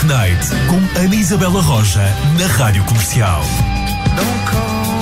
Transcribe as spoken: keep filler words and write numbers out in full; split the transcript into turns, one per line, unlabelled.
Night com Ana Isabela Roja na Rádio Comercial.
Don't call